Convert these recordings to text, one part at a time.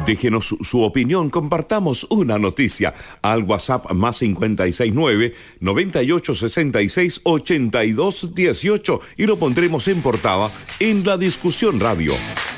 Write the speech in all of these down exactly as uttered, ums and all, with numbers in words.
Déjenos su, su opinión, compartamos una noticia al WhatsApp más cincuenta y seis nueve, noventa y ocho sesenta y seis, ochenta y dos dieciocho y lo pondremos en portada en La Discusión Radio.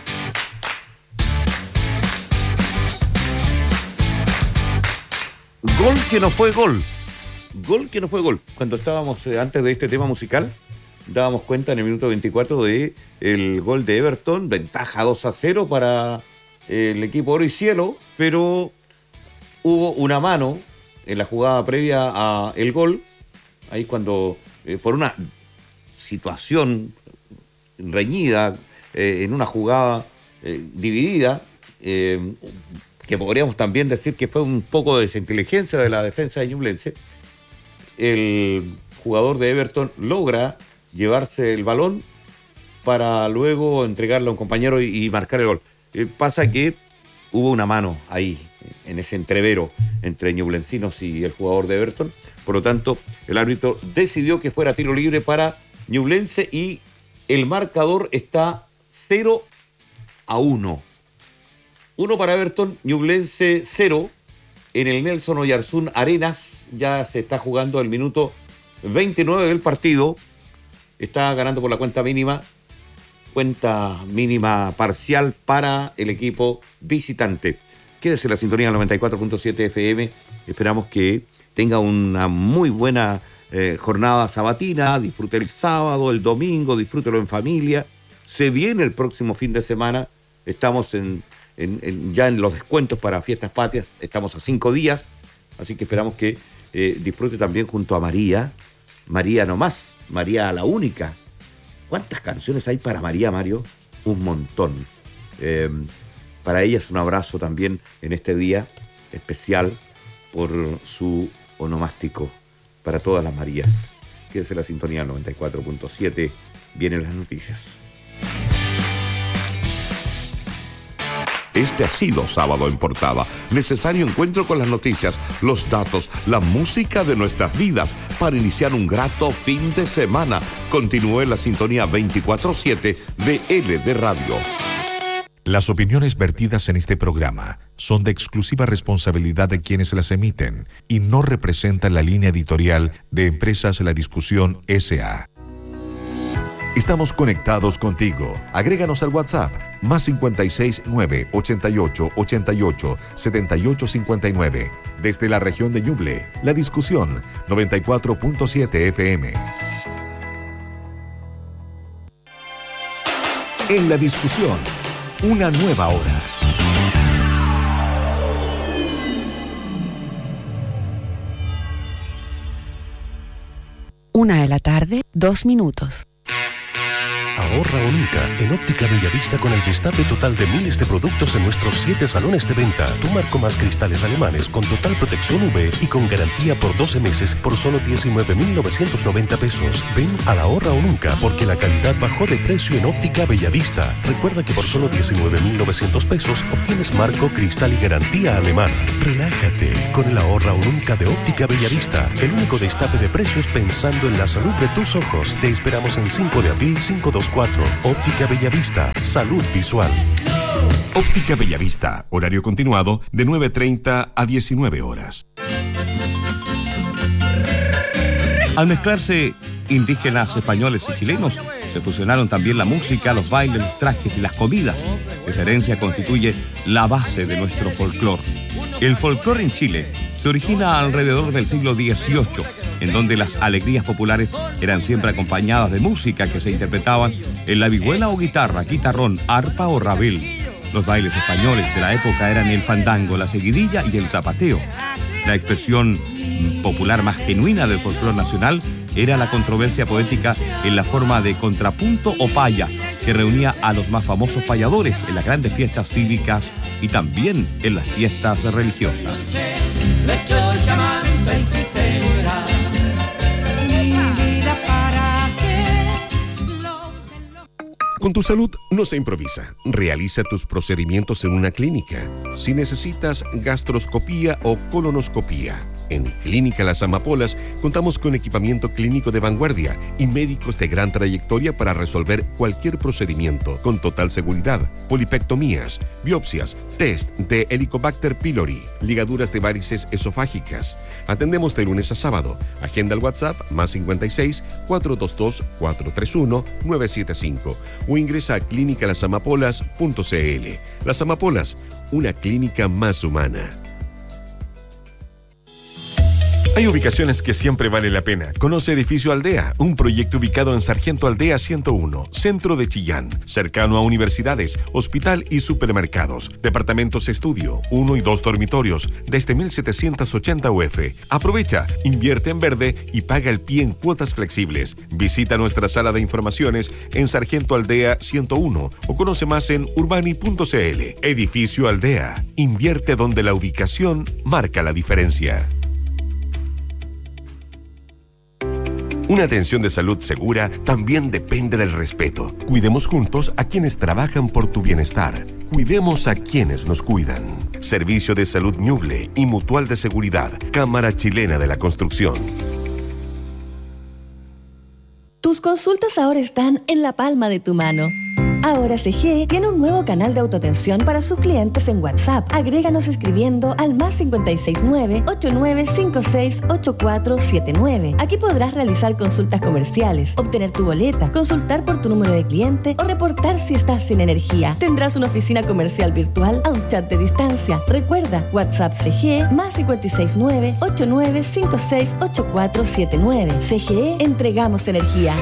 Gol que no fue gol. Gol que no fue gol. Cuando estábamos eh, antes de este tema musical, dábamos cuenta en el minuto veinticuatro de el gol de Everton, ventaja dos a cero para el equipo Oro y Cielo, pero hubo una mano en la jugada previa a el gol, ahí cuando eh, por una situación reñida, eh, en una jugada eh, dividida, eh, que podríamos también decir que fue un poco de desinteligencia de la defensa de Ñublense, el jugador de Everton logra llevarse el balón para luego entregarlo a un compañero y, y marcar el gol. Eh, pasa que hubo una mano ahí, en ese entrevero entre ñublencinos y el jugador de Everton. Por lo tanto, el árbitro decidió que fuera tiro libre para Ñublense y el marcador está cero a uno. uno para Everton, Ñublense cero. En el Nelson Oyarzún Arenas ya se está jugando el minuto veintinueve del partido. Está ganando por la cuenta mínima. Cuenta mínima parcial para el equipo visitante. Quédese en la sintonía del noventa y cuatro punto siete F M. Esperamos que tenga una muy buena eh, jornada sabatina. Disfrute el sábado, el domingo, disfrútelo en familia. Se viene el próximo fin de semana. Estamos en, en, en, ya en los descuentos para fiestas patrias. Estamos a cinco días. Así que esperamos que eh, disfrute también junto a María. María no más, María la única. ¿Cuántas canciones hay para María, Mario? Un montón. Eh, para ella es un abrazo también en este día especial por su onomástico para todas las Marías. Quédese en la sintonía noventa y cuatro punto siete. Vienen las noticias. Este ha sido Sábado en Portada. Necesario encuentro con las noticias, los datos, la música de nuestras vidas para iniciar un grato fin de semana. Continúe en la sintonía veinticuatro siete de L D Radio. Las opiniones vertidas en este programa son de exclusiva responsabilidad de quienes las emiten y no representan la línea editorial de Empresas La Discusión S A Estamos conectados contigo. Agréganos al WhatsApp más cincuenta y seis nueve, ochenta y ocho, ochenta y ocho, setenta y ocho cincuenta y nueve. Desde la región de Ñuble, La Discusión noventa y cuatro punto siete F M. En La Discusión, una nueva hora. Una de la tarde, dos minutos. Ahorra o nunca en Óptica Bellavista con el destape total de miles de productos en nuestros siete salones de venta. Tu marco más cristales alemanes con total protección U V y con garantía por doce meses por solo diecinueve mil novecientos noventa pesos. Ven a la Ahorra o nunca porque la calidad bajó de precio en Óptica Bellavista. Recuerda que por solo diecinueve mil novecientos pesos obtienes marco, cristal y garantía alemana. Relájate con el Ahorra o nunca de Óptica Bellavista. El único destape de precios pensando en la salud de tus ojos. Te esperamos en cinco de abril cinco dos cuatro. Óptica Bellavista, salud visual. Óptica Bellavista, horario continuado de nueve treinta a diecinueve horas. Al mezclarse indígenas, españoles y chilenos, se fusionaron también la música, los bailes, los trajes y las comidas. Esa herencia constituye la base de nuestro folclore. El folclore en Chile se origina alrededor del siglo dieciocho, en donde las alegrías populares eran siempre acompañadas de música que se interpretaban en la vihuela o guitarra, guitarrón, arpa o rabel. Los bailes españoles de la época eran el fandango, la seguidilla y el zapateo. La expresión popular más genuina del folclore nacional era la controversia poética en la forma de contrapunto o paya, que reunía a los más famosos payadores en las grandes fiestas cívicas y también en las fiestas religiosas. Con tu salud no se improvisa. Realiza tus procedimientos en una clínica. Si necesitas gastroscopía o colonoscopía, En Clínica Las Amapolas contamos con equipamiento clínico de vanguardia y médicos de gran trayectoria para resolver cualquier procedimiento con total seguridad. Polipectomías, biopsias, test de Helicobacter pylori, ligaduras de varices esofágicas. Atendemos de lunes a sábado. Agenda al WhatsApp más cincuenta y seis, cuatrocientos veintidós, cuatrocientos treinta y uno, novecientos setenta y cinco o ingresa a clínica las amapolas punto c l. Las Amapolas, una clínica más humana. Hay ubicaciones que siempre vale la pena. Conoce Edificio Aldea, un proyecto ubicado en Sargento Aldea ciento uno, centro de Chillán, cercano a universidades, hospital y supermercados. Departamentos estudio, uno y dos dormitorios, desde mil setecientos ochenta U F. Aprovecha, invierte en verde y paga el pie en cuotas flexibles. Visita nuestra sala de informaciones en Sargento Aldea ciento uno o conoce más en urbani punto c l. Edificio Aldea, invierte donde la ubicación marca la diferencia. Una atención de salud segura también depende del respeto. Cuidemos juntos a quienes trabajan por tu bienestar. Cuidemos a quienes nos cuidan. Servicio de Salud Ñuble y Mutual de Seguridad. Cámara Chilena de la Construcción. Tus consultas ahora están en la palma de tu mano. Ahora C G E tiene un nuevo canal de autoatención para sus clientes en WhatsApp. Agréganos escribiendo al más cinco seis nueve, ocho nueve cinco seis, ocho cuatro siete nueve. Aquí podrás realizar consultas comerciales, obtener tu boleta, consultar por tu número de cliente o reportar si estás sin energía. Tendrás una oficina comercial virtual a un chat de distancia. Recuerda, WhatsApp C G E más cinco seis nueve, ocho nueve cinco seis, ocho cuatro siete nueve. C G E, entregamos energía.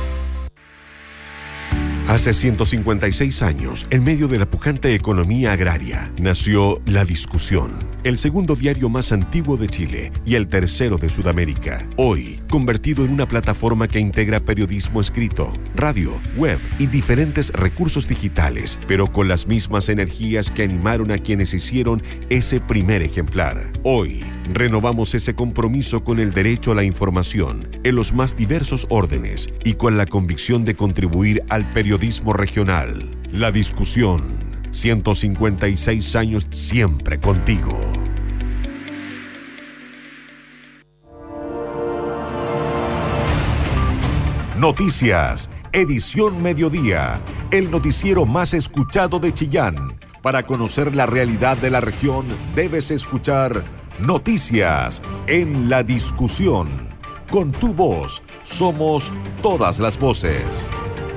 Hace ciento cincuenta y seis años, en medio de la pujante economía agraria, nació La Discusión, el segundo diario más antiguo de Chile y el tercero de Sudamérica. Hoy, convertido en una plataforma que integra periodismo escrito, radio, web y diferentes recursos digitales, pero con las mismas energías que animaron a quienes hicieron ese primer ejemplar. Hoy, renovamos ese compromiso con el derecho a la información en los más diversos órdenes y con la convicción de contribuir al periodismo regional. La Discusión, ciento cincuenta y seis años siempre contigo. Noticias, edición mediodía, el noticiero más escuchado de Chillán. Para conocer la realidad de la región, debes escuchar Noticias en La Discusión. Con tu voz, somos todas las voces.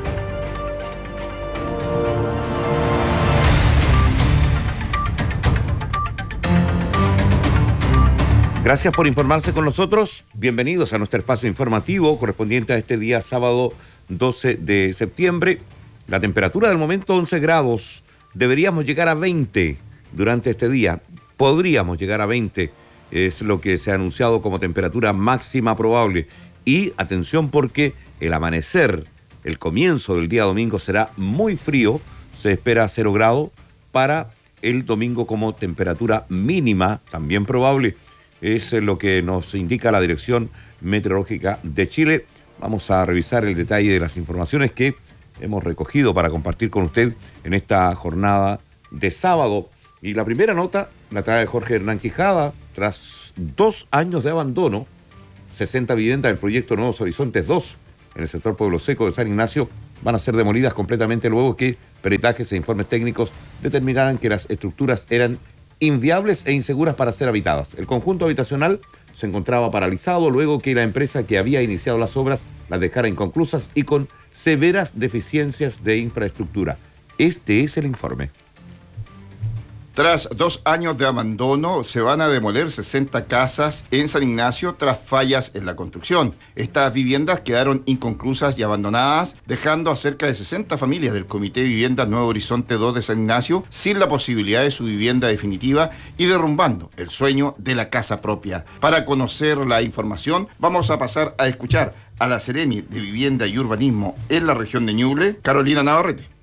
Gracias por informarse con nosotros. Bienvenidos a nuestro espacio informativo correspondiente a este día sábado doce de septiembre. La temperatura del momento once grados. Deberíamos llegar a veinte durante este día. Podríamos llegar a veinte. Es lo que se ha anunciado como temperatura máxima probable. Y atención porque el amanecer, el comienzo del día domingo será muy frío. Se espera cero grado para el domingo como temperatura mínima, también probable. Es lo que nos indica la Dirección Meteorológica de Chile. Vamos a revisar el detalle de las informaciones que hemos recogido para compartir con usted en esta jornada de sábado. Y la primera nota la trae Jorge Hernán Quijada. Tras dos años de abandono, sesenta viviendas del proyecto Nuevos Horizontes dos en el sector Pueblo Seco de San Ignacio van a ser demolidas completamente luego que peritajes e informes técnicos determinaran que las estructuras eran inviables e inseguras para ser habitadas. El conjunto habitacional se encontraba paralizado luego que la empresa que había iniciado las obras las dejara inconclusas y con severas deficiencias de infraestructura. Este es el informe. Tras dos años de abandono, se van a demoler sesenta casas en San Ignacio tras fallas en la construcción. Estas viviendas quedaron inconclusas y abandonadas, dejando a cerca de sesenta familias del Comité de Vivienda Nuevo Horizonte dos de San Ignacio sin la posibilidad de su vivienda definitiva y derrumbando el sueño de la casa propia. Para conocer la información, vamos a pasar a escuchar a la Seremi de Vivienda y Urbanismo en la región de Ñuble, Carolina Navarrete.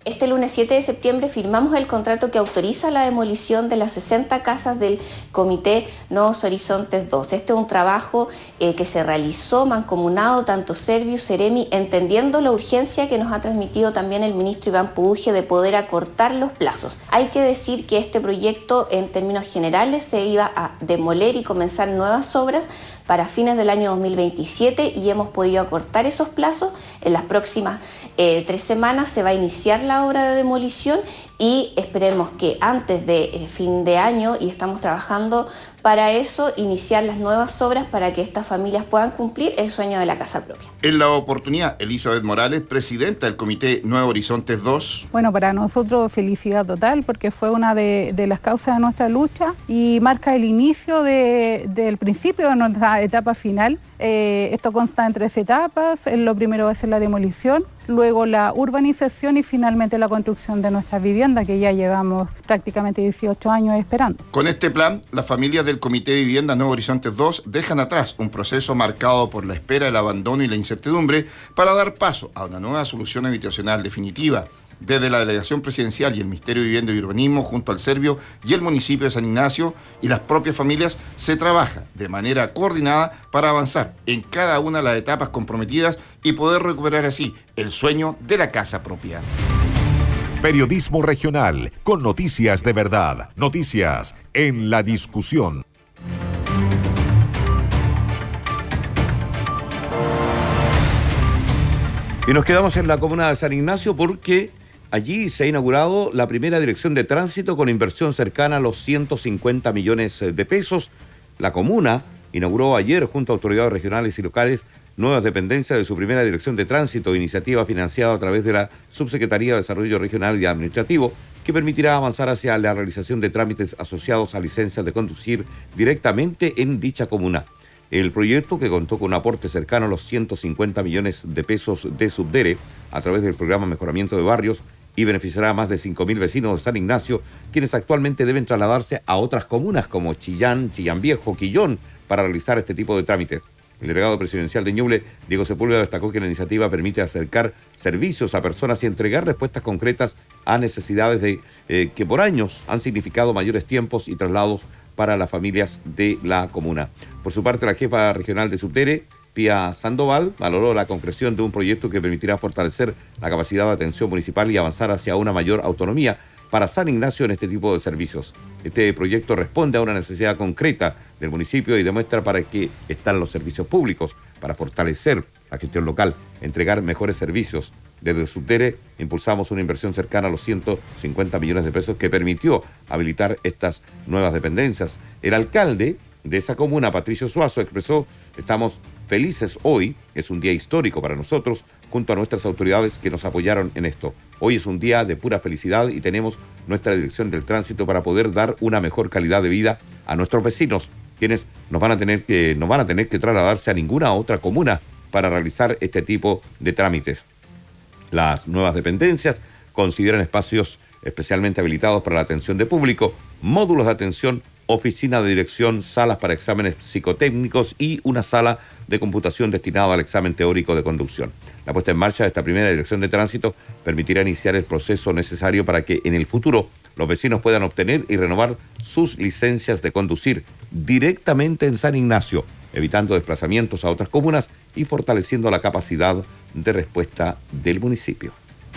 Este lunes siete de septiembre firmamos el contrato que autoriza la demolición de las sesenta casas del Comité Nuevos Horizontes dos. Este es un trabajo eh, que se realizó mancomunado, tanto Servius, Ceremi, entendiendo la urgencia que nos ha transmitido también el ministro Iván Puduje de poder acortar los plazos. Hay que decir que este proyecto en términos generales se iba a demoler y comenzar nuevas obras para fines del año dos mil veintisiete y hemos podido acortar esos plazos. En las próximas eh, tres semanas se va a iniciar la obra de demolición y esperemos que antes de eh, fin de año, y estamos trabajando para eso, iniciar las nuevas obras para que estas familias puedan cumplir el sueño de la casa propia. En la oportunidad, Elizabeth Morales, presidenta del Comité Nuevos Horizontes dos. Bueno, para nosotros felicidad total porque fue una de, de las causas de nuestra lucha y marca el inicio de, del principio de nuestra etapa final. Eh, esto consta en tres etapas. Lo primero va a ser la demolición, luego la urbanización y finalmente la construcción de nuestras viviendas, que ya llevamos prácticamente dieciocho años esperando. Con este plan, las familias del Comité de Vivienda Nuevos Horizontes dos dejan atrás un proceso marcado por la espera, el abandono y la incertidumbre para dar paso a una nueva solución habitacional definitiva. Desde la Delegación Presidencial y el Ministerio de Vivienda y Urbanismo, junto al Servio y el municipio de San Ignacio y las propias familias, se trabaja de manera coordinada para avanzar en cada una de las etapas comprometidas y poder recuperar así el sueño de la casa propia. Periodismo regional, con noticias de verdad, noticias en la discusión. Y nos quedamos en la comuna de San Ignacio porque allí se ha inaugurado la primera dirección de tránsito con inversión cercana a los ciento cincuenta millones de pesos. La comuna inauguró ayer, junto a autoridades regionales y locales, nuevas dependencias de su primera dirección de tránsito, iniciativa financiada a través de la Subsecretaría de Desarrollo Regional y Administrativo, que permitirá avanzar hacia la realización de trámites asociados a licencias de conducir directamente en dicha comuna. El proyecto, que contó con un aporte cercano a los ciento cincuenta millones de pesos de Subdere a través del programa Mejoramiento de Barrios, y beneficiará a más de cinco mil vecinos de San Ignacio, quienes actualmente deben trasladarse a otras comunas como Chillán, Chillán Viejo, Quillón, para realizar este tipo de trámites. El delegado presidencial de Ñuble, Diego Sepúlveda, destacó que la iniciativa permite acercar servicios a personas y entregar respuestas concretas a necesidades de, eh, que por años han significado mayores tiempos y traslados para las familias de la comuna. Por su parte, la jefa regional de Subdere, Pía Sandoval, valoró la concreción de un proyecto que permitirá fortalecer la capacidad de atención municipal y avanzar hacia una mayor autonomía para San Ignacio en este tipo de servicios. Este proyecto responde a una necesidad concreta del municipio y demuestra para qué están los servicios públicos, para fortalecer la gestión local, entregar mejores servicios. Desde Subdere impulsamos una inversión cercana a los ciento cincuenta millones de pesos que permitió habilitar estas nuevas dependencias. El alcalde de esa comuna, Patricio Suazo, expresó: estamos felices hoy, es un día histórico para nosotros, junto a nuestras autoridades que nos apoyaron en esto. Hoy es un día de pura felicidad y tenemos nuestra dirección del tránsito para poder dar una mejor calidad de vida a nuestros vecinos, quienes nos van a tener que, no van a tener que trasladarse a ninguna otra comuna para realizar este tipo de trámites. Las nuevas dependencias consideran espacios especialmente habilitados para la atención de público, módulos de atención, oficina de dirección, salas para exámenes psicotécnicos y una sala de computación destinada al examen teórico de conducción. La puesta en marcha de esta primera dirección de tránsito permitirá iniciar el proceso necesario para que en el futuro los vecinos puedan obtener y renovar sus licencias de conducir directamente en San Ignacio, evitando desplazamientos a otras comunas y fortaleciendo la capacidad de respuesta del municipio.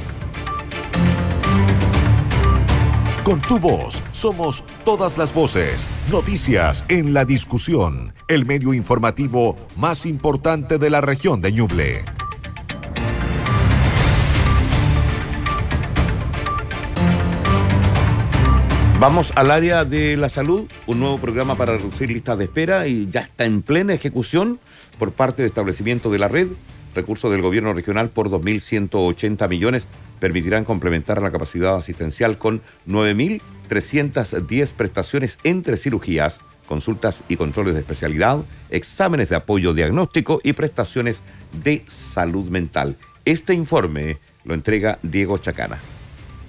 Con tu voz, somos todas las voces. Noticias en la discusión. El medio informativo más importante de la región de Ñuble. Vamos al área de la salud, un nuevo programa para reducir listas de espera y ya está en plena ejecución por parte del establecimiento de la red. Recursos del gobierno regional por dos mil ciento ochenta millones permitirán complementar la capacidad asistencial con nueve mil trescientas diez prestaciones entre cirugías, consultas y controles de especialidad, exámenes de apoyo diagnóstico y prestaciones de salud mental. Este informe lo entrega Diego Chacana.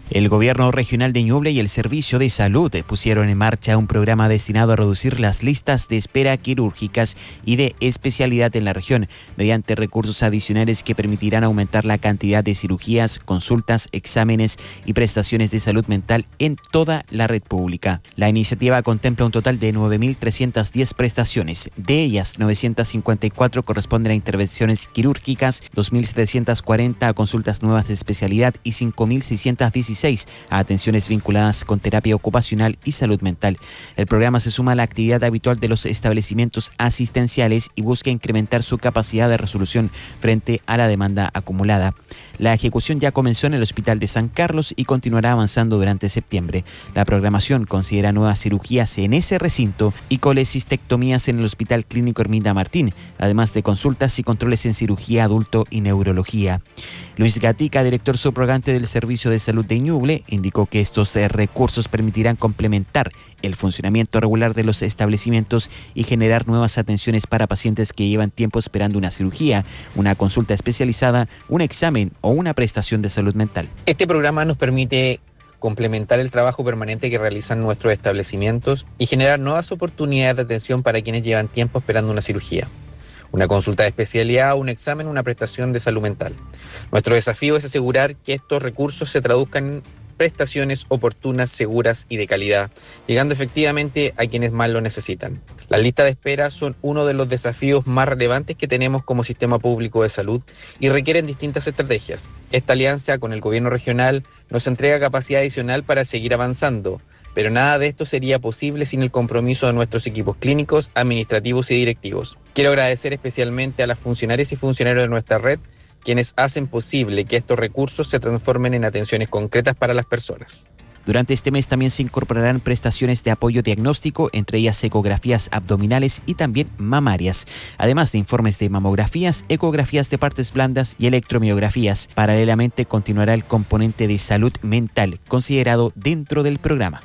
El gobierno regional de Ñuble y el Servicio de Salud pusieron en marcha un programa destinado a reducir las listas de espera quirúrgicas y de especialidad en la región, mediante recursos adicionales que permitirán aumentar la cantidad de cirugías, consultas, exámenes y prestaciones de salud mental en toda la red pública. La iniciativa contempla un total de nueve mil trescientas diez prestaciones. De ellas, novecientas cincuenta y cuatro corresponden a intervenciones quirúrgicas, dos mil setecientas cuarenta a consultas nuevas de especialidad y cinco mil seiscientas dieciséis a atenciones vinculadas con terapia ocupacional y salud mental. El programa se suma a la actividad habitual de los establecimientos asistenciales y busca incrementar su capacidad de resolución frente a la demanda acumulada. La ejecución ya comenzó en el Hospital de San Carlos y continuará avanzando durante septiembre. La programación considera nuevas cirugías en ese recinto y colecistectomías en el Hospital Clínico Herminda Martín, además de consultas y controles en cirugía adulto y neurología. Luis Gatica, director subrogante del Servicio de Salud de Ñuble, indicó que estos eh, recursos permitirán complementar el funcionamiento regular de los establecimientos y generar nuevas atenciones para pacientes que llevan tiempo esperando una cirugía, una consulta especializada, un examen o una prestación de salud mental. Este programa nos permite complementar el trabajo permanente que realizan nuestros establecimientos y generar nuevas oportunidades de atención para quienes llevan tiempo esperando una cirugía, una consulta de especialidad, un examen, una prestación de salud mental. Nuestro desafío es asegurar que estos recursos se traduzcan en prestaciones oportunas, seguras y de calidad, llegando efectivamente a quienes más lo necesitan. Las listas de espera son uno de los desafíos más relevantes que tenemos como sistema público de salud y requieren distintas estrategias. Esta alianza con el gobierno regional nos entrega capacidad adicional para seguir avanzando, pero nada de esto sería posible sin el compromiso de nuestros equipos clínicos, administrativos y directivos. Quiero agradecer especialmente a las funcionarias y funcionarios de nuestra red, quienes hacen posible que estos recursos se transformen en atenciones concretas para las personas. Durante este mes también se incorporarán prestaciones de apoyo diagnóstico, entre ellas ecografías abdominales y también mamarias, además de informes de mamografías, ecografías de partes blandas y electromiografías. Paralelamente continuará el componente de salud mental, considerado dentro del programa.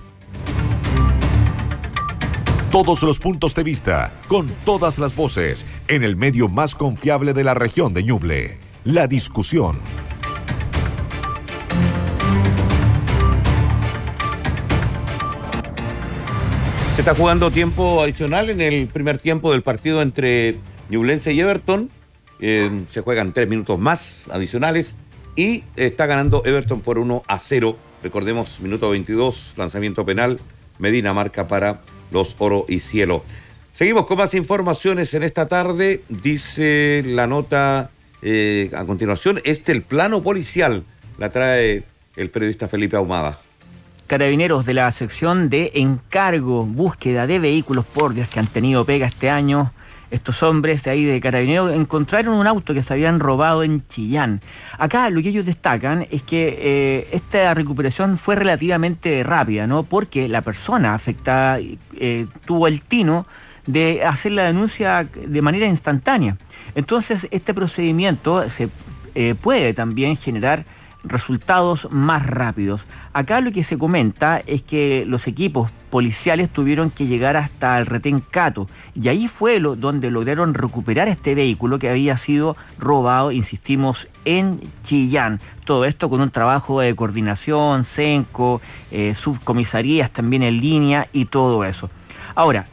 Todos los puntos de vista, con todas las voces, en el medio más confiable de la región de Ñuble. La discusión. Se está jugando tiempo adicional en el primer tiempo del partido entre Ñublense y Everton. Eh, se juegan tres minutos más adicionales y está ganando Everton por uno a cero. Recordemos, minuto veintidós, lanzamiento penal. Medina marca para los Oro y Cielo. Seguimos con más informaciones en esta tarde. Dice la nota eh, a continuación, este el plano policial. La trae el periodista Felipe Ahumada. Carabineros de la sección de encargo, búsqueda de vehículos por Dios que han tenido pega este año. Estos hombres de ahí de Carabineros encontraron un auto que se habían robado en Chillán. Acá lo que ellos destacan es que eh, esta recuperación fue relativamente rápida, ¿no? Porque la persona afectada eh, tuvo el tino de hacer la denuncia de manera instantánea. Entonces, este procedimiento se eh, puede también generar resultados más rápidos. Acá lo que se comenta es que los equipos policiales tuvieron que llegar hasta el retén Cato y ahí fue lo, donde lograron recuperar este vehículo que había sido robado, insistimos, en Chillán. Todo esto con un trabajo de coordinación, CENCO, eh, subcomisarías también en línea y todo eso. Ahora,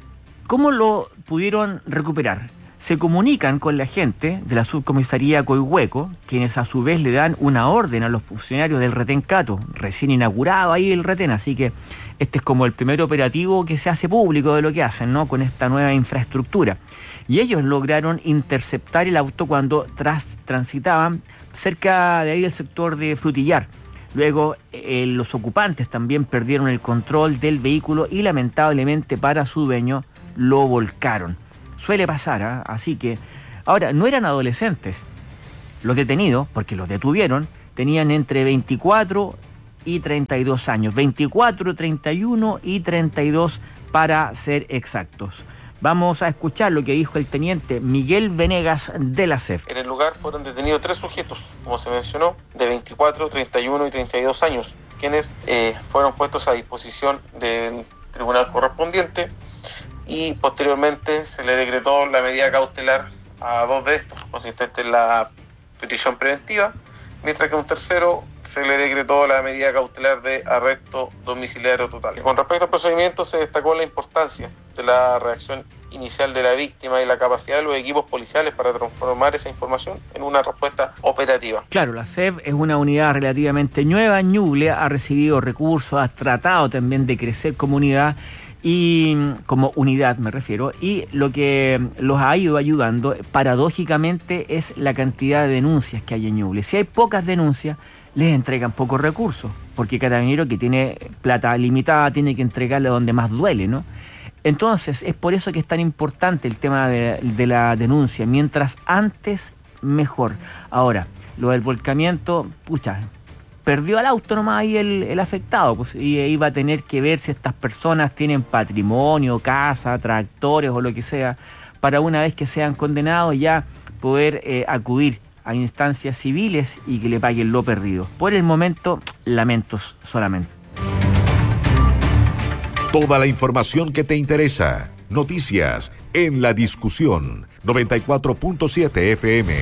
¿cómo lo pudieron recuperar? Se comunican con la gente de la subcomisaría Coihueco, quienes a su vez le dan una orden a los funcionarios del retén Cato, recién inaugurado ahí el retén, así que este es como el primer operativo que se hace público de lo que hacen, ¿no? Con esta nueva infraestructura. Y ellos lograron interceptar el auto cuando tras, transitaban cerca de ahí del sector de Frutillar. Luego eh, los ocupantes también perdieron el control del vehículo y lamentablemente para su dueño lo volcaron. Suele pasar, ¿eh? Así que, ahora, no eran adolescentes. Los detenidos, porque los detuvieron, tenían entre veinticuatro y treinta y dos años. veinticuatro, treinta y uno y treinta y dos para ser exactos. Vamos a escuchar lo que dijo el teniente Miguel Venegas de la C E F. En el lugar fueron detenidos tres sujetos, como se mencionó, de veinticuatro, treinta y uno y treinta y dos años, quienes eh, fueron puestos a disposición del tribunal correspondiente. Y posteriormente se le decretó la medida cautelar a dos de estos, consistente en la prisión preventiva, mientras que un tercero se le decretó la medida cautelar de arresto domiciliario total. Con respecto al procedimiento, se destacó la importancia de la reacción inicial de la víctima y la capacidad de los equipos policiales para transformar esa información en una respuesta operativa. Claro, la S E B es una unidad relativamente nueva. Ñuble ha recibido recursos, ha tratado también de crecer como unidad, y como unidad me refiero, y lo que los ha ido ayudando, paradójicamente, es la cantidad de denuncias que hay en Ñuble. Si hay pocas denuncias, les entregan pocos recursos, porque Carabinero, que tiene plata limitada, tiene que entregarle donde más duele, ¿no? Entonces, es por eso que es tan importante el tema de, de la denuncia. Mientras antes, mejor. Ahora, lo del volcamiento, pucha, perdió al auto nomás ahí el, el afectado, pues, y iba a tener que ver si estas personas tienen patrimonio, casa, tractores o lo que sea, para una vez que sean condenados ya poder eh, acudir a instancias civiles y que le paguen lo perdido. Por el momento, lamentos solamente. Toda la información que te interesa. Noticias en La Discusión. noventa y cuatro punto siete F M.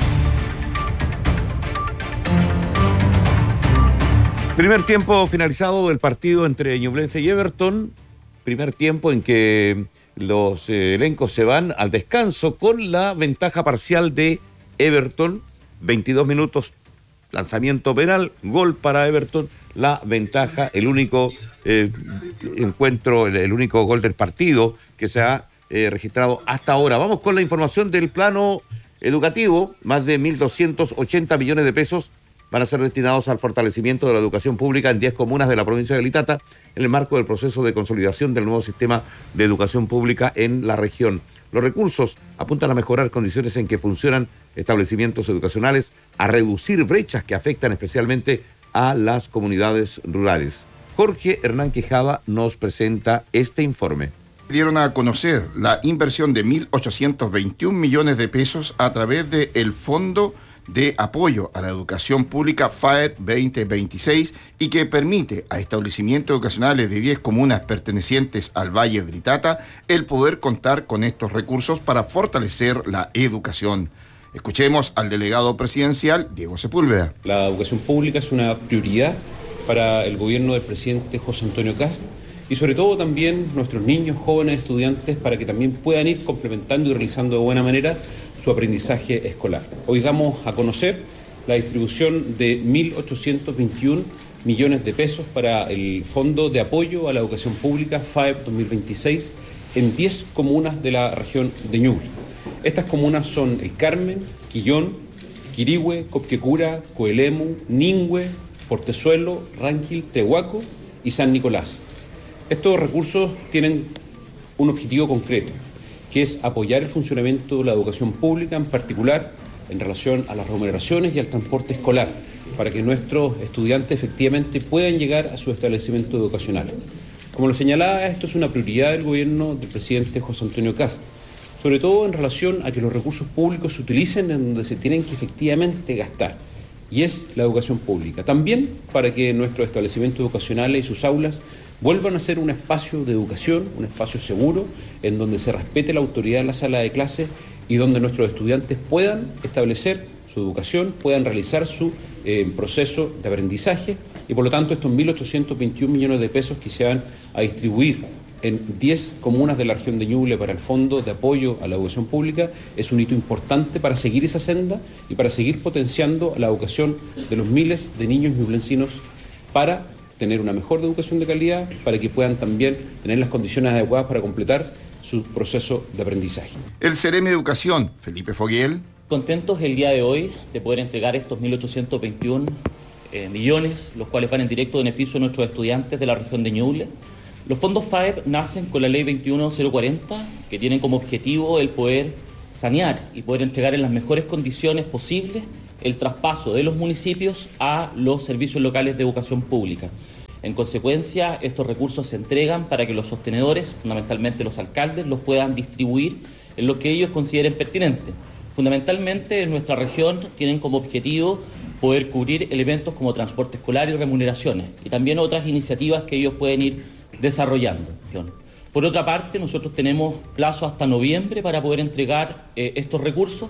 Primer tiempo finalizado del partido entre Ñublense y Everton. Primer tiempo en que los eh, elencos se van al descanso con la ventaja parcial de Everton. veintidós minutos, lanzamiento penal, gol para Everton. La ventaja, el único eh, encuentro, el, el único gol del partido que se ha eh, registrado hasta ahora. Vamos con la información del plano educativo. Más de mil doscientos ochenta millones de pesos van a ser destinados al fortalecimiento de la educación pública en diez comunas de la provincia de Litata en el marco del proceso de consolidación del nuevo sistema de educación pública en la región. Los recursos apuntan a mejorar condiciones en que funcionan establecimientos educacionales, a reducir brechas que afectan especialmente a las comunidades rurales. Jorge Hernán Quijada nos presenta este informe. Dieron a conocer la inversión de mil ochocientos veintiún millones de pesos a través del Fondo de Apoyo a la Educación Pública F A E D veinte veintiséis y que permite a establecimientos educacionales de diez comunas pertenecientes al Valle de Litata el poder contar con estos recursos para fortalecer la educación. Escuchemos al delegado presidencial, Diego Sepúlveda. La educación pública es una prioridad para el gobierno del presidente José Antonio Kast y sobre todo también nuestros niños, jóvenes, estudiantes, para que también puedan ir complementando y realizando de buena manera su aprendizaje escolar. Hoy damos a conocer la distribución de mil ochocientos veintiún millones de pesos para el Fondo de Apoyo a la Educación Pública F A E D dos mil veintiséis en diez comunas de la región de Ñuble. Estas comunas son El Carmen, Quillón, Quirihue, Copquecura, Coelemu, Ningüe, Portezuelo, Ranquil, Tehuaco y San Nicolás. Estos recursos tienen un objetivo concreto, que es apoyar el funcionamiento de la educación pública, en particular en relación a las remuneraciones y al transporte escolar, para que nuestros estudiantes efectivamente puedan llegar a sus establecimientos educacionales. Como lo señalaba, esto es una prioridad del gobierno del presidente José Antonio Kast, sobre todo en relación a que los recursos públicos se utilicen en donde se tienen que efectivamente gastar, y es la educación pública. También para que nuestros establecimientos educacionales y sus aulas vuelvan a ser un espacio de educación, un espacio seguro, en donde se respete la autoridad en la sala de clases y donde nuestros estudiantes puedan establecer su educación, puedan realizar su eh, proceso de aprendizaje, y por lo tanto estos mil ochocientos veintiún millones de pesos que se van a distribuir en diez comunas de la región de Ñuble para el Fondo de Apoyo a la Educación Pública es un hito importante para seguir esa senda y para seguir potenciando la educación de los miles de niños ñublencinos para tener una mejor educación de calidad, para que puedan también tener las condiciones adecuadas para completar su proceso de aprendizaje. El Ceremi de Educación, Felipe Foguiel. Contentos el día de hoy de poder entregar estos mil ochocientos veintiún eh, millones, los cuales van en directo beneficio a nuestros estudiantes de la región de Ñuble. Los fondos F A E D nacen con la ley veintiuno mil cuarenta, que tienen como objetivo el poder sanear y poder entregar en las mejores condiciones posibles el traspaso de los municipios a los servicios locales de educación pública. En consecuencia, estos recursos se entregan para que los sostenedores, fundamentalmente los alcaldes, los puedan distribuir en lo que ellos consideren pertinente. Fundamentalmente, en nuestra región tienen como objetivo poder cubrir elementos como transporte escolar y remuneraciones, y también otras iniciativas que ellos pueden ir desarrollando. Por otra parte, nosotros tenemos plazo hasta noviembre para poder entregar eh, estos recursos,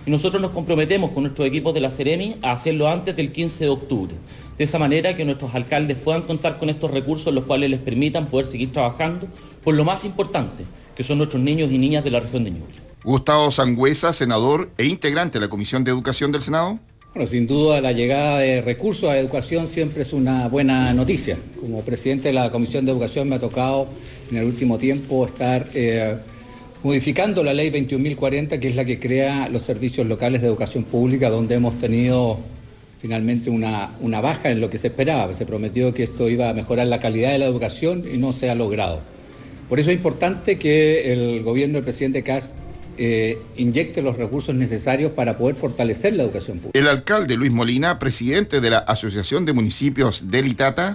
y nosotros nos comprometemos con nuestros equipos de la Seremi a hacerlo antes del quince de octubre. De esa manera que nuestros alcaldes puedan contar con estos recursos, los cuales les permitan poder seguir trabajando por lo más importante, que son nuestros niños y niñas de la región de Ñuble. Gustavo Sangüesa, senador e integrante de la Comisión de Educación del Senado. Bueno, sin duda la llegada de recursos a educación siempre es una buena noticia. Como presidente de la Comisión de Educación me ha tocado en el último tiempo estar eh, modificando la ley veintiún mil cuarenta, que es la que crea los servicios locales de educación pública, donde hemos tenido finalmente una, una baja en lo que se esperaba. Se prometió que esto iba a mejorar la calidad de la educación y no se ha logrado. Por eso es importante que el gobierno del presidente Kast eh, inyecte los recursos necesarios para poder fortalecer la educación pública. El alcalde Luis Molina, presidente de la Asociación de Municipios del Itata.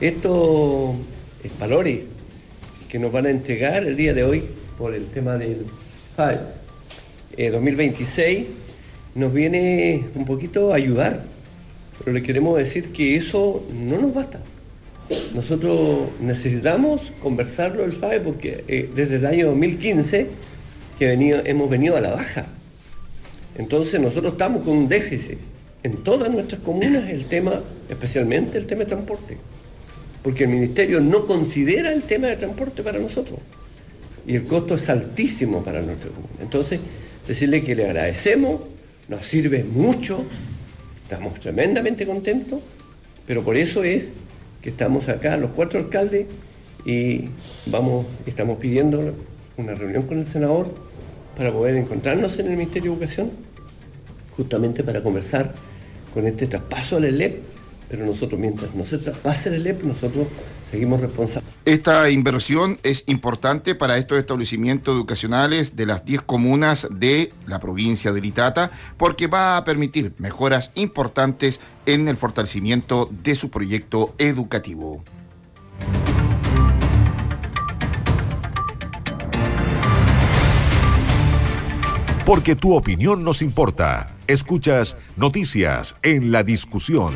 Estos valores que nos van a entregar el día de hoy por el tema del F A E eh, dos mil veintiséis nos viene un poquito a ayudar, pero le queremos decir que eso no nos basta. Nosotros necesitamos conversarlo el F A E porque eh, desde el año dos mil quince que venido, hemos venido a la baja. Entonces nosotros estamos con un déficit en todas nuestras comunas, el tema, especialmente el tema de transporte, porque el ministerio no considera el tema de transporte para nosotros y el costo es altísimo para nuestra comuna. Entonces, decirle que le agradecemos, nos sirve mucho, estamos tremendamente contentos, pero por eso es que estamos acá los cuatro alcaldes y vamos, estamos pidiendo una reunión con el senador para poder encontrarnos en el Ministerio de Educación, justamente para conversar con este traspaso al E L E P, pero nosotros mientras no se traspase el E L E P, nosotros seguimos responsables. Esta inversión es importante para estos establecimientos educacionales de las diez comunas de la provincia de Itata, porque va a permitir mejoras importantes en el fortalecimiento de su proyecto educativo. Porque tu opinión nos importa. Escuchas Noticias en la Discusión.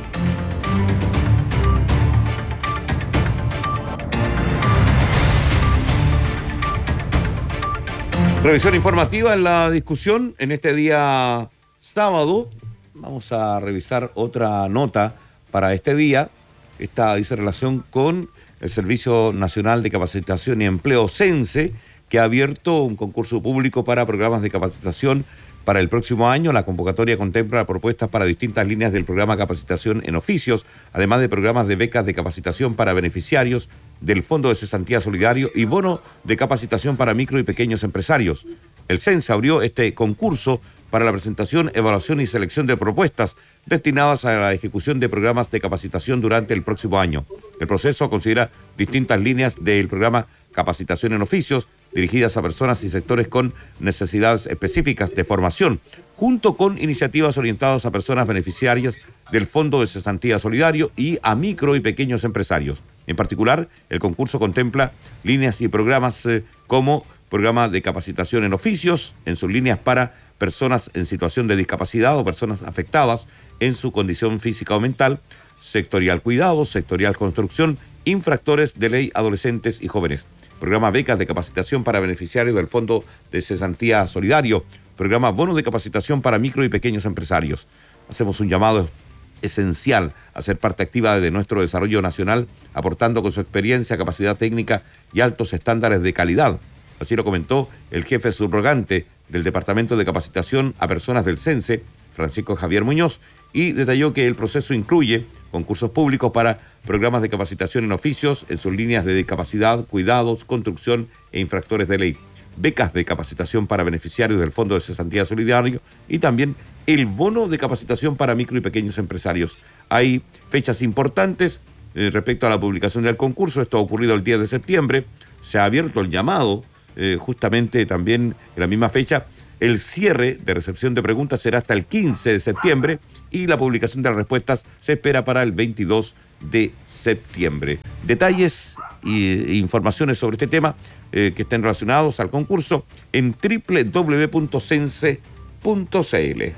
Revisión informativa en la discusión en este día sábado. Vamos a revisar otra nota para este día. Esta dice relación con el Servicio Nacional de Capacitación y Empleo, CENSE, que ha abierto un concurso público para programas de capacitación para el próximo año. La convocatoria contempla propuestas para distintas líneas del programa Capacitación en Oficios, además de programas de becas de capacitación para beneficiarios del Fondo de Cesantía Solidario y bono de capacitación para micro y pequeños empresarios. El CENSE abrió este concurso para la presentación, evaluación y selección de propuestas destinadas a la ejecución de programas de capacitación durante el próximo año. El proceso considera distintas líneas del programa Capacitación en Oficios, dirigidas a personas y sectores con necesidades específicas de formación, junto con iniciativas orientadas a personas beneficiarias del Fondo de Cesantía Solidario y a micro y pequeños empresarios. En particular, el concurso contempla líneas y programas eh, como programa de capacitación en oficios, en sus líneas para personas en situación de discapacidad o personas afectadas en su condición física o mental, sectorial cuidados, sectorial construcción, infractores de ley, adolescentes y jóvenes. Programa becas de capacitación para beneficiarios del Fondo de Cesantía Solidario, programa bono de capacitación para micro y pequeños empresarios. Hacemos un llamado esencial a ser parte activa de nuestro desarrollo nacional, aportando con su experiencia, capacidad técnica y altos estándares de calidad. Así lo comentó el jefe subrogante del Departamento de Capacitación a Personas del CENSE, Francisco Javier Muñoz, y detalló que el proceso incluye concursos públicos para programas de capacitación en oficios en sus líneas de discapacidad, cuidados, construcción e infractores de ley, becas de capacitación para beneficiarios del Fondo de Cesantía Solidario y también el bono de capacitación para micro y pequeños empresarios. Hay fechas importantes eh, respecto a la publicación del concurso. Esto ha ocurrido el diez de septiembre. Se ha abierto el llamado eh, justamente también en la misma fecha. El cierre de recepción de preguntas será hasta el quince de septiembre y la publicación de las respuestas se espera para el veintidós de septiembre. Detalles e informaciones sobre este tema eh, que estén relacionados al concurso en doble u doble u doble u punto cense punto c l.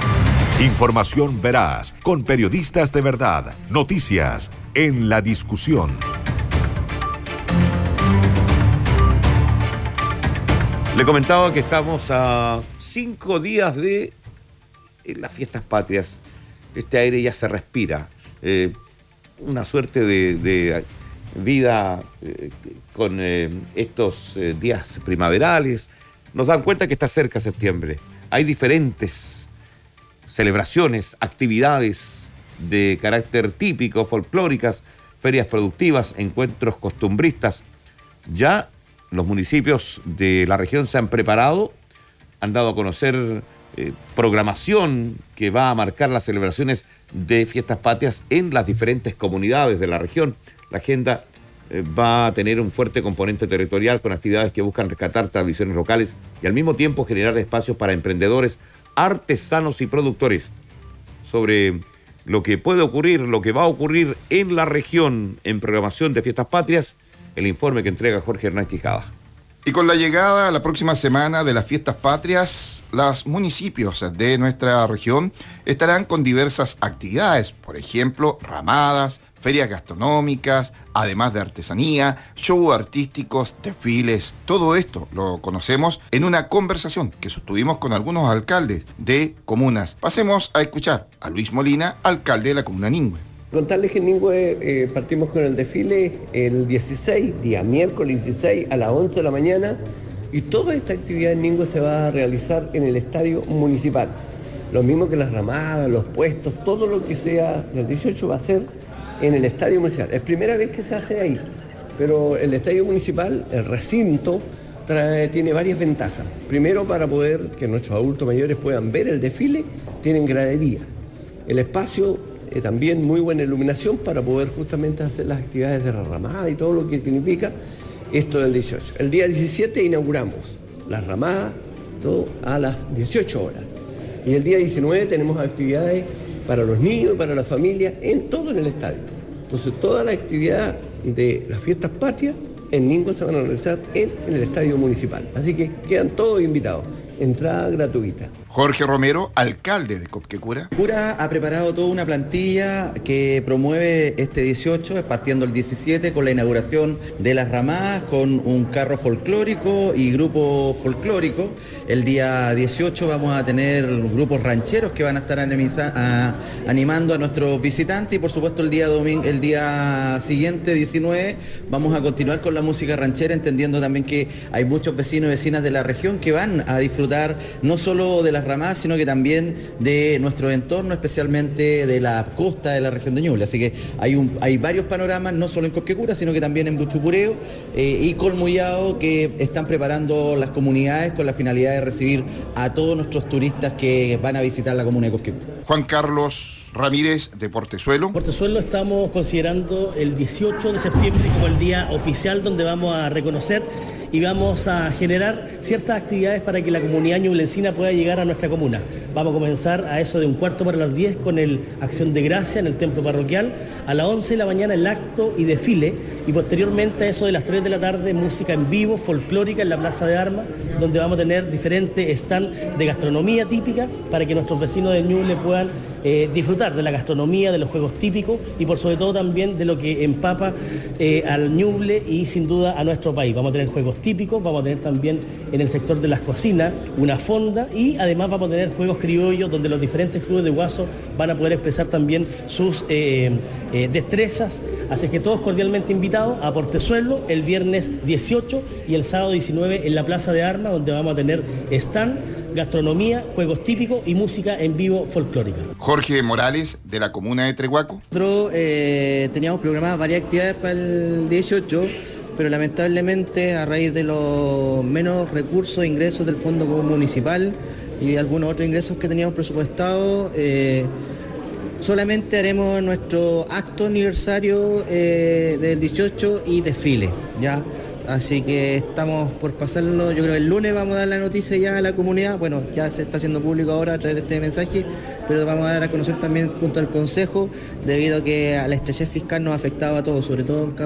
Información veraz, con periodistas de verdad. Noticias en la Discusión. Le comentaba que estamos a cinco días de en las fiestas patrias este aire ya se respira, eh, una suerte de, de vida eh, con eh, estos eh, días primaverales. Nos dan cuenta que está cerca septiembre. Hay diferentes celebraciones, actividades de carácter típico, folclóricas, ferias productivas, encuentros costumbristas. Ya los municipios de la región se han preparado, han dado a conocer eh, programación que va a marcar las celebraciones de fiestas patrias en las diferentes comunidades de la región. La agenda eh, va a tener un fuerte componente territorial con actividades que buscan rescatar tradiciones locales y al mismo tiempo generar espacios para emprendedores, artesanos y productores. Sobre lo que puede ocurrir, lo que va a ocurrir en la región en programación de fiestas patrias, el informe que entrega Jorge Hernán Quijada. Y con la llegada a la próxima semana de las fiestas patrias, los municipios de nuestra región estarán con diversas actividades, por ejemplo, ramadas, ferias gastronómicas, además de artesanía, shows artísticos, desfiles. Todo esto lo conocemos en una conversación que sostuvimos con algunos alcaldes de comunas. Pasemos a escuchar a Luis Molina, alcalde de la comuna Ningüe. Contarles que en Ningüe eh, partimos con el desfile el dieciséis, día miércoles dieciséis a las once de la mañana, y toda esta actividad en Ningüe se va a realizar en el estadio municipal. Lo mismo que las ramadas, los puestos, todo lo que sea del dieciocho va a ser en el estadio municipal. Es primera vez que se hace ahí, pero el estadio municipal, el recinto, trae, tiene varias ventajas. Primero, para poder que nuestros adultos mayores puedan ver el desfile, tienen gradería. El espacio Eh, también muy buena iluminación para poder justamente hacer las actividades de la ramada y todo lo que significa esto del dieciocho. El día diecisiete inauguramos la ramada, todo a las dieciocho horas. Y el día diecinueve tenemos actividades para los niños, para la familia, en todo en el estadio. Entonces toda la actividad de las fiestas patrias en Ningüe se van a realizar en, en el estadio municipal. Así que quedan todos invitados. Entrada gratuita. Jorge Romero, alcalde de Copquecura. Cura ha preparado toda una plantilla que promueve este dieciocho, partiendo el diecisiete con la inauguración de las ramadas, con un carro folclórico y grupo folclórico. El día dieciocho vamos a tener grupos rancheros que van a estar animiza, a, animando a nuestros visitantes, y por supuesto el día domingo, el día siguiente, diecinueve, vamos a continuar con la música ranchera, entendiendo también que hay muchos vecinos y vecinas de la región que van a disfrutar no solo de las ramadas, sino que también de nuestro entorno, especialmente de la costa de la región de Ñuble. Así que hay, un, hay varios panoramas, no solo en Copquecura, sino que también en Buchupureo eh, y Colmuyao, que están preparando las comunidades con la finalidad de recibir a todos nuestros turistas que van a visitar la comuna de Copquecura. Juan Carlos Ramírez, de Portezuelo. Portezuelo estamos considerando el dieciocho de septiembre como el día oficial donde vamos a reconocer y vamos a generar ciertas actividades para que la comunidad ñublencina pueda llegar a nuestra comuna. Vamos a comenzar a eso de un cuarto para las diez con el Acción de Gracia en el templo parroquial, a las once de la mañana el acto y desfile, y posteriormente a eso de las tres de la tarde música en vivo, folclórica en la Plaza de Armas, donde vamos a tener diferentes stands de gastronomía típica para que nuestros vecinos de Ñuble puedan eh, disfrutar de la gastronomía, de los juegos típicos y por sobre todo también de lo que empapa eh, al Ñuble y sin duda a nuestro país. Vamos a tener juegos típicos, vamos a tener también en el sector de las cocinas una fonda, y además vamos a tener juegos criollos donde los diferentes clubes de Guaso van a poder expresar también sus eh, eh, destrezas. Así que todos cordialmente invitados a Portezuelo el viernes dieciocho y el sábado diecinueve en la Plaza de Armas, donde vamos a tener stand, gastronomía, juegos típicos y música en vivo folclórica. Jorge Morales, de la comuna de Trehuaco. Nosotros eh, teníamos programadas varias actividades para el dieciocho, pero lamentablemente a raíz de los menos recursos e ingresos del Fondo Municipal y de algunos otros ingresos que teníamos presupuestados, eh, solamente haremos nuestro acto aniversario eh, del dieciocho y desfile, ¿ya? Así que estamos por pasarlo, yo creo que el lunes vamos a dar la noticia ya a la comunidad, bueno, ya se está haciendo público ahora a través de este mensaje, pero vamos a dar a conocer también junto al Consejo, debido a que a la estrechez fiscal nos ha afectado a todos, sobre todo en